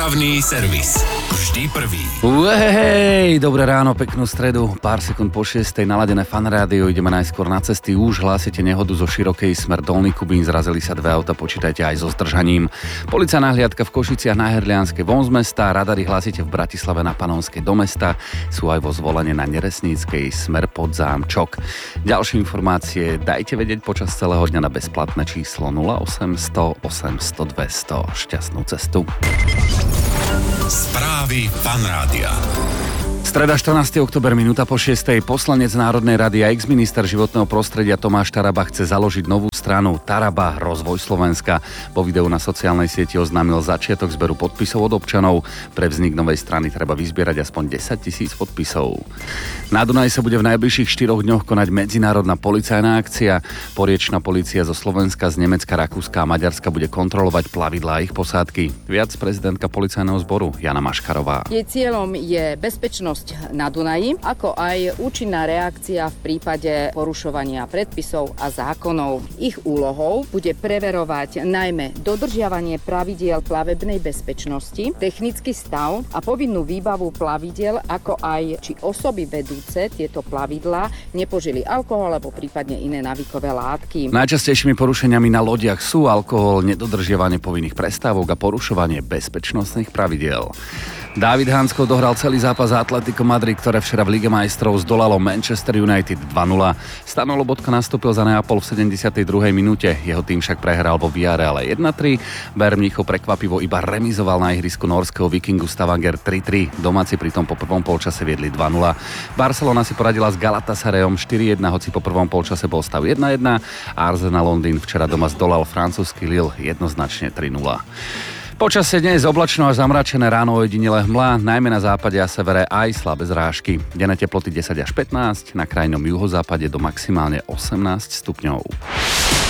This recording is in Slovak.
Hlavný servis. Vždy prvý. Hej, dobré ráno, peknú stredu, pár sekúnd po 6:00 naladené Fan rádio, ideme najskôr na cesty. Už hlásite nehodu zo Širokej smer Dolný Kubín, zrazili sa dve auta, počítajte aj so zdržaním. Policajná hliadka v Košiciach na Herlianskej von z mesta, radary hlásite v Bratislave na Panonskej do mesta, sú aj vo Zvolenie na Neresníckej smer pod Zámčok. Ďalšie informácie dajte vedieť počas celého dňa na bezplatné číslo 0800 800 200. Šťastnú cestu. Správy Fan rádia. Streda 14. október, minúta po 6:00. Poslanec Národnej rady a ex-minister životného prostredia Tomáš Taraba chce založiť novú stranu Taraba Rozvoj Slovenska. Po videu na sociálnej sieti oznámil začiatok zberu podpisov od občanov. Pre vznik novej strany treba vyzbierať aspoň 10 000 podpisov. Na Dunaji sa bude v najbližších 4 dňoch konať medzinárodná policajná akcia. Poriečna polícia zo Slovenska, z Nemecka, Rakúska a Maďarska bude kontrolovať plavidlá a ich posádky. Viac prezidentka policajného zboru Jana Maškarová. Jej cieľom je bezpečnosť na Dunaji, ako aj účinná reakcia v prípade porušovania predpisov a zákonov. Ich úlohou bude preverovať najmä dodržiavanie pravidiel plavebnej bezpečnosti, technický stav a povinnú výbavu plavidiel, ako aj či osoby vedúce tieto plavidlá nepožili alkohol alebo prípadne iné návykové látky. Najčastejšími porušeniami na lodiach sú alkohol, nedodržiavanie povinných prestávok a porušovanie bezpečnostných pravidiel. David Hansko dohral celý zápas Atletico Madrid, ktoré včera v Lige majstrov zdolalo Manchester United 2-0. Stano Lobotka nastúpil za Neapol v 72. minúte, jeho tým však prehral vo Villarreale 1-3. Bayern Mníchov prekvapivo iba remizoval na ihrisku norského Vikingu Stavanger 3-3. Domáci pritom po prvom polčase viedli 2-0. Barcelona si poradila s Galatasarayom 4-1, hoci po prvom polčase bol stav 1-1. Arsenal Londýn včera doma zdolal francúzsky Lille jednoznačne 3-0. Počasie dnes oblačno až zamračené, ráno ojedinele hmla, najmä na západe a severe aj slabé zrážky. Denné teploty 10 až 15, na krajnom juhozápade do maximálne 18 stupňov.